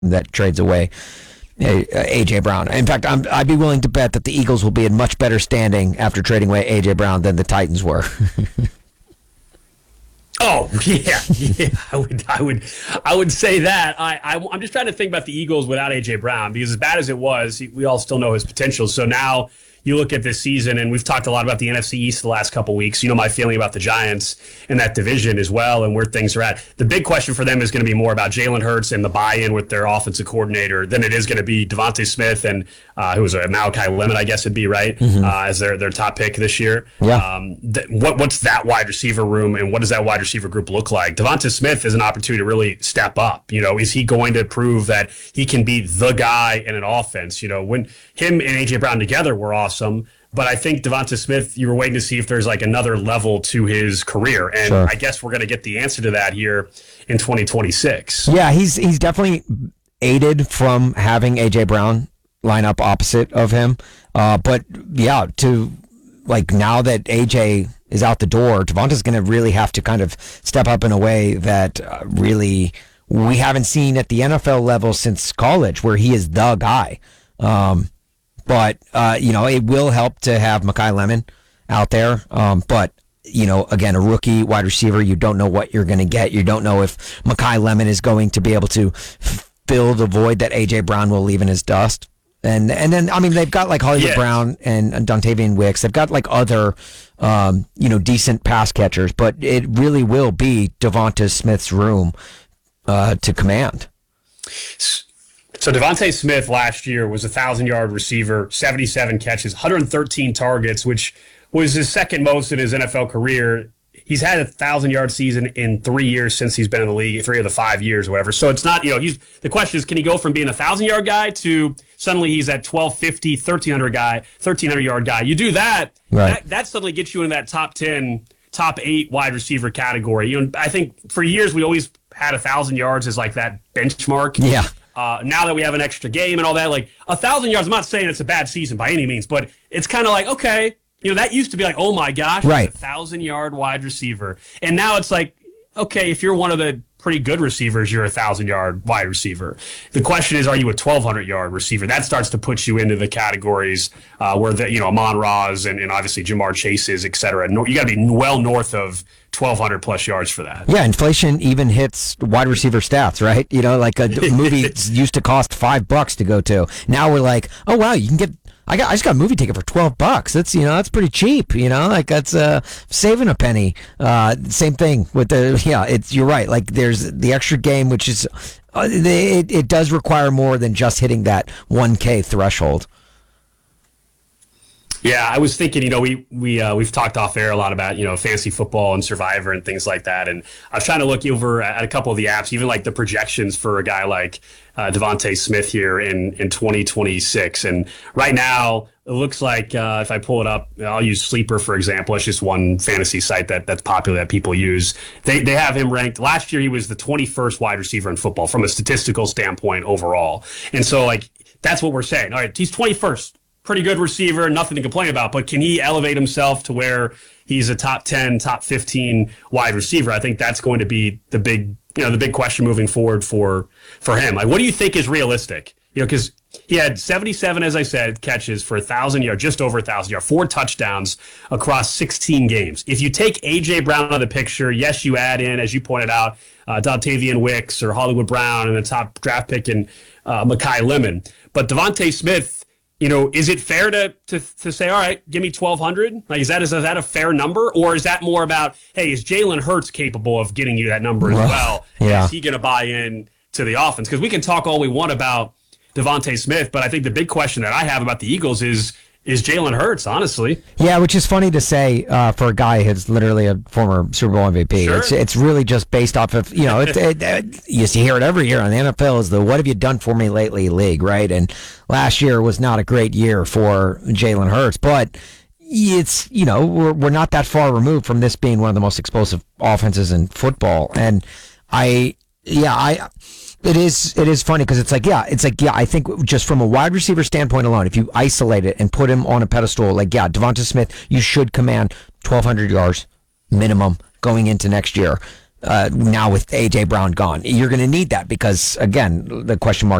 that trades away A.J. Brown. In fact, I'd be willing to bet that the Eagles will be in much better standing after trading away A.J. Brown than the Titans were. Oh yeah. I would say that. I'm just trying to think about the Eagles without A.J. Brown, because as bad as it was, we all still know his potential. So now you look at this season, and we've talked a lot about the NFC East the last couple of weeks. You know my feeling about the Giants in that division as well, and where things are at. The big question for them is going to be more about Jalen Hurts and the buy-in with their offensive coordinator than it is going to be Devontae Smith and who was Malachi Lemon, I guess it'd be, right, as their top pick this year. Yeah. What's that wide receiver room, and what does that wide receiver group look like? Devontae Smith is an opportunity to really step up. Is he going to prove that he can be the guy in an offense? When him and A.J. Brown together were awesome, but I think Devontae Smith, you were waiting to see if there's like another level to his career, and sure. I guess we're going to get the answer to that here in 2026. Yeah, he's definitely aided from having A.J. Brown line up opposite of him, but yeah, now that A.J. is out the door, Devontae's going to really have to kind of step up in a way that really we haven't seen at the NFL level since college, where he is the guy. But it will help to have Malachi Lemon out there. But again, a rookie wide receiver, you don't know what you're going to get. You don't know if Malachi Lemon is going to be able to fill the void that A.J. Brown will leave in his dust. And then, they've got like Hollywood Brown and Dontavian Wicks. They've got like other, decent pass catchers, but it really will be Devonta Smith's room to command. So Devontae Smith last year was a 1,000-yard receiver, 77 catches, 113 targets, which was his second most in his NFL career. He's had a 1,000-yard season in 3 years since he's been in the league, 3 of the 5 years or whatever. So it's not, the question is, can he go from being a 1,000-yard guy to suddenly he's at 1,250, 1,300-yard guy? You do that, right. that suddenly gets you in that top 10, top 8 wide receiver category. I think for years we always had 1,000 yards as like that benchmark. Yeah. Now that we have an extra game and all that, like 1,000 yards, I'm not saying it's a bad season by any means, but it's kind of like, okay, that used to be like, oh my gosh, right. 1,000-yard wide receiver. And now it's like, okay, if you're one of the pretty good receivers, you're a 1,000-yard wide receiver. The question is, are you a 1,200-yard receiver? That starts to put you into the categories where Amon-Ra's and obviously Jamar Chase's, et cetera. You got to be well north of 1,200 plus yards for that. Yeah, inflation even hits wide receiver stats, right? Like a movie used to cost $5 to go to. Now we're like, oh wow, you can get. I just got a movie ticket for $12. That's that's pretty cheap. Like that's saving a penny. Same thing with you're right. Like there's the extra game, which is it does require more than just hitting that 1K threshold. Yeah, I was thinking, we've talked off air a lot about, fantasy football and Survivor and things like that. And I was trying to look over at a couple of the apps, even like the projections for a guy like Devontae Smith here in 2026. And right now, it looks like if I pull it up, I'll use Sleeper, for example. It's just one fantasy site that's popular that people use. They have him ranked. Last year, he was the 21st wide receiver in football from a statistical standpoint overall. And so, that's what we're saying. All right, he's 21st. Pretty good receiver, nothing to complain about, but can he elevate himself to where he's a top 10, top 15 wide receiver? I think that's going to be the big question moving forward for him. What do you think is realistic? Because he had 77, as I said, catches for 1,000 yards, just over 1,000 yards, 4 touchdowns across 16 games. If you take A.J. Brown out of the picture, yes, you add in, as you pointed out, Dontavian Wicks or Hollywood Brown and the top draft pick in Malachi Lemon. But Devontae Smith, is it fair to say, all right, give me 1,200? Like, is that a fair number? Or is that more about, hey, is Jalen Hurts capable of getting you that number as well? Yeah. Is he going to buy in to the offense? Because we can talk all we want about Devontae Smith, but I think the big question that I have about the Eagles is Jalen Hurts, honestly. Yeah, which is funny to say for a guy who's literally a former Super Bowl MVP. Sure. It's really just based off of, you hear it every year on the NFL is the what have you done for me lately league, right? And last year was not a great year for Jalen Hurts, but it's, we're not that far removed from this being one of the most explosive offenses in football. And it is funny because it's like, I think just from a wide receiver standpoint alone, if you isolate it and put him on a pedestal, Devonta Smith, you should command 1,200 yards minimum going into next year. now with AJ Brown gone. You're going to need that because, again, the question mark